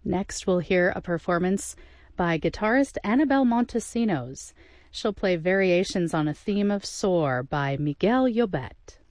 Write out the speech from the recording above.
Next, we'll hear a performance by guitarist Annabelle Montesinos. She'll play variations on a theme of Soar by Miguel Llobet.